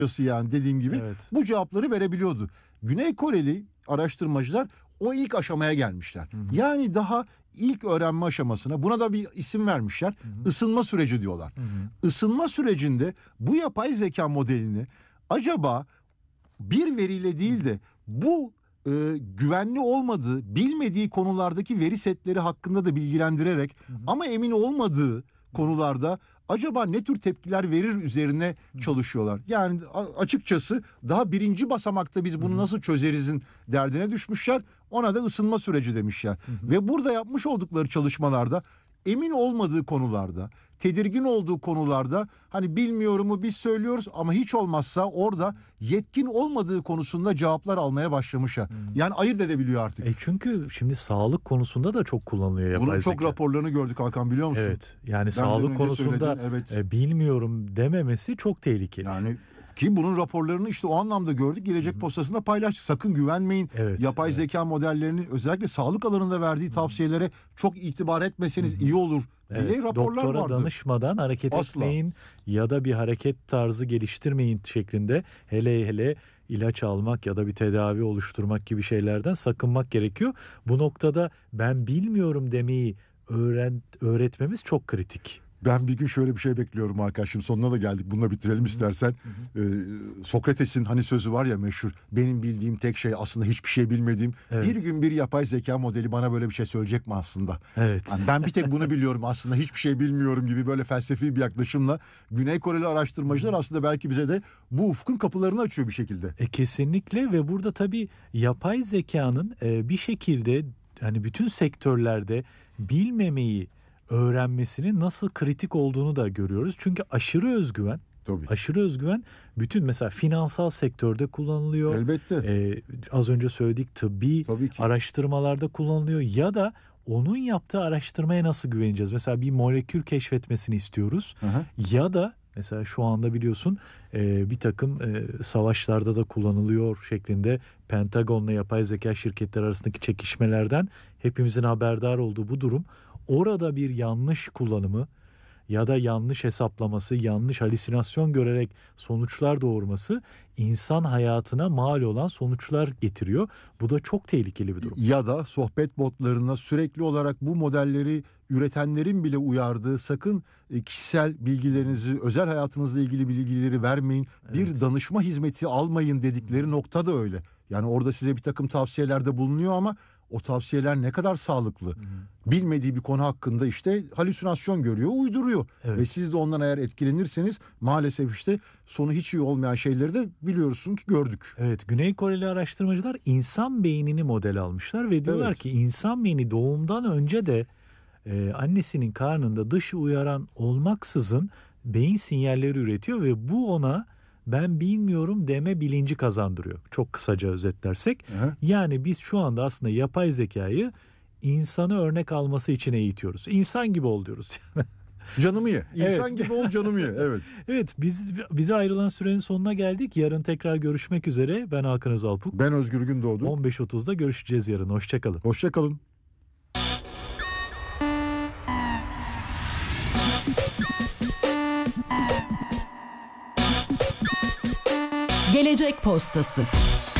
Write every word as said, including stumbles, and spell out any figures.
yani dediğim gibi Evet. bu cevapları verebiliyordu. Güney Koreli araştırmacılar o ilk aşamaya gelmişler. Hı hı. Yani daha ilk öğrenme aşamasına, buna da bir isim vermişler. Hı hı. Isınma süreci diyorlar. Hı hı. Isınma sürecinde bu yapay zeka modelini acaba bir veriyle değil de bu e, güvenli olmadığı, bilmediği konulardaki veri setleri hakkında da bilgilendirerek, hı hı, ama emin olmadığı konularda acaba ne tür tepkiler verir üzerine çalışıyorlar. Yani açıkçası daha birinci basamakta biz bunu nasıl çözerizin derdine düşmüşler. Ona da ısınma süreci demişler. Hı hı. Ve burada yapmış oldukları çalışmalarda emin olmadığı konularda, tedirgin olduğu konularda, hani bilmiyorumu biz söylüyoruz ama hiç olmazsa orada yetkin olmadığı konusunda cevaplar almaya başlamışlar. Hmm. Yani ayırt edebiliyor artık. E çünkü şimdi sağlık konusunda da çok kullanılıyor yapay Bunun zeka. çok raporlarını gördük Hakan, biliyor musun? Evet. Yani Ben sağlık konusunda evet. e, bilmiyorum dememesi çok tehlikeli. Yani ki bunun raporlarını işte o anlamda gördük. Gelecek Hı-hı. Postası'nda paylaştık. Sakın güvenmeyin. Evet, yapay evet. zeka modellerini, özellikle sağlık alanında verdiği Hı-hı. tavsiyelere çok itibar etmeseniz Hı-hı. iyi olur diye evet, raporlar doktora vardı. danışmadan hareket Asla. etmeyin ya da bir hareket tarzı geliştirmeyin şeklinde, hele hele ilaç almak ya da bir tedavi oluşturmak gibi şeylerden sakınmak gerekiyor. Bu noktada ben bilmiyorum demeyi öğren öğretmemiz çok kritik. Ben bir gün şöyle bir şey bekliyorum arkadaşım. Sonuna da geldik. Bununla bitirelim Hı-hı. istersen. Hı-hı. Ee, Sokrates'in hani sözü var ya meşhur. Benim bildiğim tek şey aslında hiçbir şey bilmediğim. Evet. Bir gün bir yapay zeka modeli bana böyle bir şey söyleyecek mi aslında? Evet. Yani ben bir tek bunu biliyorum aslında, hiçbir şey bilmiyorum gibi böyle felsefi bir yaklaşımla Güney Koreli araştırmacılar aslında belki bize de bu ufkun kapılarını açıyor bir şekilde. E, kesinlikle. Ve burada tabii yapay zekanın e, bir şekilde hani bütün sektörlerde bilmemeyi öğrenmesinin nasıl kritik olduğunu da görüyoruz. Çünkü aşırı özgüven, Tabii. aşırı özgüven bütün mesela finansal sektörde kullanılıyor. Elbette. Ee, az önce söyledik, tıbbi araştırmalarda kullanılıyor ya da onun yaptığı araştırmaya nasıl güveneceğiz? Mesela bir molekül keşfetmesini istiyoruz. Aha. Ya da mesela şu anda biliyorsun e, bir takım e, savaşlarda da kullanılıyor şeklinde Pentagon'la yapay zeka şirketleri arasındaki çekişmelerden hepimizin haberdar olduğu bu durum. Orada bir yanlış kullanımı ya da yanlış hesaplaması, yanlış halüsinasyon görerek sonuçlar doğurması insan hayatına mal olan sonuçlar getiriyor. Bu da çok tehlikeli bir durum. Ya da sohbet botlarına sürekli olarak bu modelleri üretenlerin bile uyardığı, sakın kişisel bilgilerinizi, özel hayatınızla ilgili bilgileri vermeyin, evet. bir danışma hizmeti almayın dedikleri nokta da öyle. Yani orada size bir takım tavsiyelerde bulunuyor ama o tavsiyeler ne kadar sağlıklı? Hı hı. Bilmediği bir konu hakkında işte halüsinasyon görüyor, uyduruyor. Evet. Ve siz de ondan eğer etkilenirseniz maalesef işte sonu hiç iyi olmayan şeyleri de biliyorsun ki gördük. Evet, Güney Koreli araştırmacılar insan beynini model almışlar ve diyorlar evet. ki insan beyni doğumdan önce de e, annesinin karnında dışı uyaran olmaksızın beyin sinyalleri üretiyor ve bu ona ben bilmiyorum deme bilinci kazandırıyor. Çok kısaca özetlersek. Hı. Yani biz şu anda aslında yapay zekayı insanı örnek alması için eğitiyoruz. İnsan gibi ol diyoruz. Canımı ye. İnsan evet. gibi ol, canımı ye. Evet. Evet, biz bize ayrılan sürenin sonuna geldik. Yarın tekrar görüşmek üzere. Ben Hakan Özalpuk. Ben Özgür Gündoğdu. on beş otuzda görüşeceğiz yarın. Hoşçakalın. Hoşçakalın. Gelecek Postası.